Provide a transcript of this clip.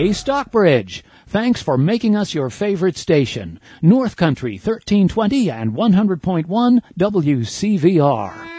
Hey, Stockbridge. Thanks for making us your favorite station. North Country 1320 and 100.1 WCVR.